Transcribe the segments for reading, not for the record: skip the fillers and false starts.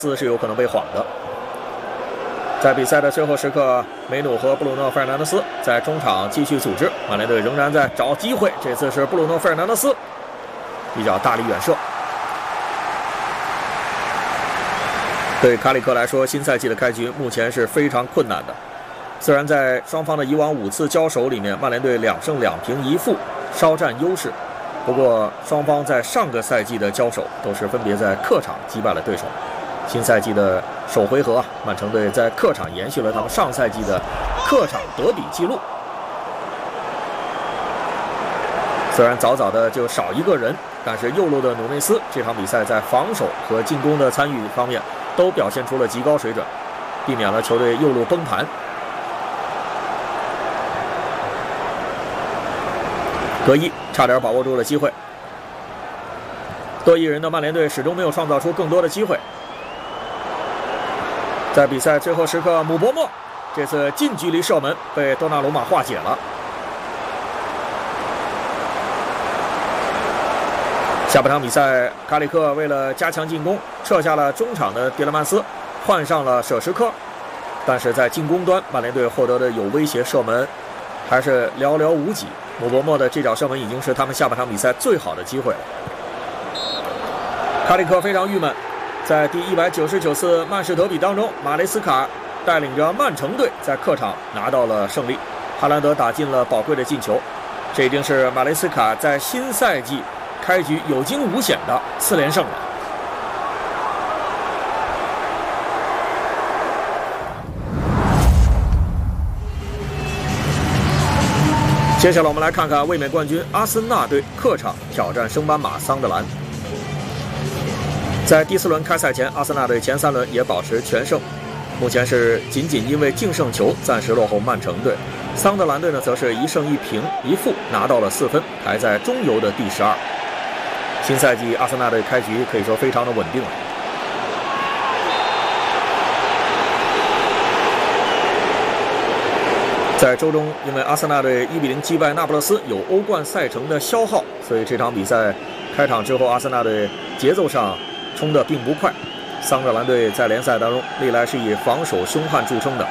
是有可能被缓的。在比赛的最后时刻，梅努和布鲁诺·费尔南德斯在中场继续组织，曼联队仍然在找机会。这次是布鲁诺·费尔南德斯比较大力远射。对卡里克来说，新赛季的开局目前是非常困难的。虽然在双方的以往5次交手里面，曼联队2胜2平1负，稍占优势。不过，双方在上个赛季的交手都是分别在客场击败了对手。新赛季的首回合，曼城队在客场延续了他们上赛季的客场德比纪录。虽然早早的就少一个人，但是右路的努内斯这场比赛在防守和进攻的参与方面都表现出了极高水准，避免了球队右路崩盘。格伊差点把握住了机会，多一人的曼联队始终没有创造出更多的机会。在比赛最后时刻，姆伯默这次近距离射门被多纳鲁马化解了。下半场比赛，卡里克为了加强进攻，撤下了中场的迪勒曼斯，换上了舍什科。但是在进攻端，曼联队获得的有威胁射门还是寥寥无几。姆伯默的这脚射门已经是他们下半场比赛最好的机会了。卡里克非常郁闷。在第199次曼市德比当中，马雷斯卡带领着曼城队在客场拿到了胜利，哈兰德打进了宝贵的进球，这已经是马雷斯卡在新赛季开局有惊无险的4连胜了。接下来我们来看看卫冕冠军阿森纳队客场挑战升班马桑德兰。在第4轮开赛前，阿森纳队前3轮也保持全胜，目前是仅因为净胜球暂时落后曼城队。桑德兰队呢，则是1胜1平1负，拿到了4分，排在中游的第12。新赛季阿森纳队开局可以说非常的稳定了。在周中，因为阿森纳队1比0击败那不勒斯，有欧冠赛程的消耗，所以这场比赛开场之后，阿森纳队节奏上冲得并不快。桑德兰队在联赛当中历来是以防守凶悍著称的。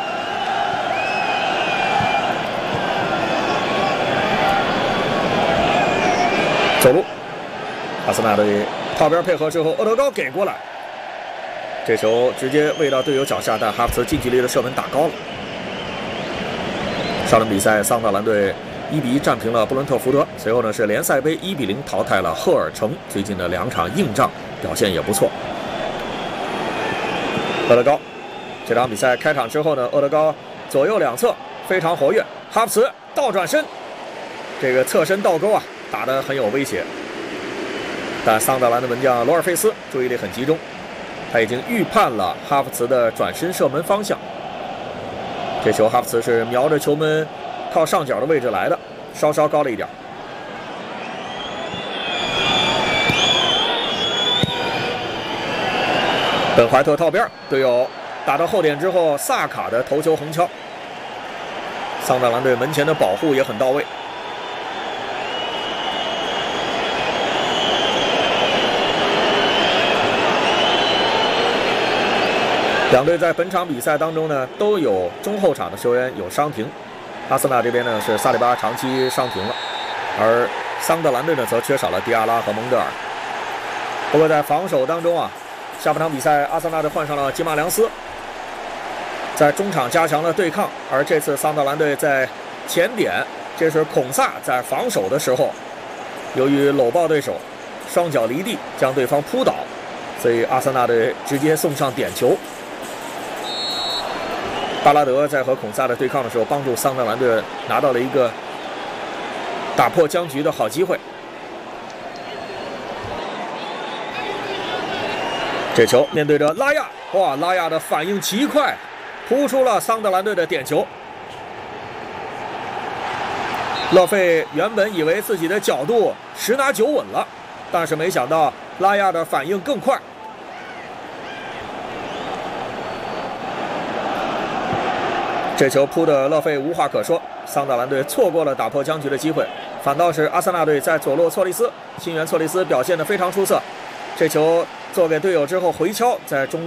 走路，阿森纳队套边配合之后，厄德高给过来，这球直接喂到队友脚下，但哈弗茨近距离的射门打高了。上轮比赛，桑德兰队1比1战平了布伦特福德，随后呢是联赛杯1比0淘汰了赫尔城。最近的2场硬仗表现也不错。厄德高这场比赛开场之后呢，厄德高左右两侧非常活跃，哈弗茨倒转身，这个侧身倒钩啊，打得很有威胁。但桑德兰的门将罗尔费斯注意力很集中，他已经预判了哈弗茨的转身射门方向。这球哈弗茨是瞄着球门靠上角的位置来的，稍稍高了一点。本怀特套边，队友打到后点之后，萨卡的头球横敲。桑德兰队门前的保护也很到位。两队在本场比赛当中呢，都有中后场的球员有伤停。阿森纳这边呢是萨利巴长期伤停了，而桑德兰队呢则缺少了迪亚拉和蒙德尔。不过在防守当中啊，下半场比赛阿森纳队换上了吉马良斯，在中场加强了对抗。而这次桑德兰队在前点，这是孔萨在防守的时候，由于搂抱对手，双脚离地将对方扑倒，所以阿森纳队直接送上点球。巴拉德在和孔萨的对抗的时候，帮助桑德兰队拿到了一个打破僵局的好机会。这球面对着拉亚，哇，拉亚的反应极快，扑出了桑德兰队的点球。勒费原本以为自己的角度10拿9稳了，但是没想到拉亚的反应更快。这球扑的勒费无话可说，桑德兰队错过了打破僵局的机会，反倒是阿森纳队在左路错利斯，新援错利斯表现得非常出色，这球做给队友之后回敲，在中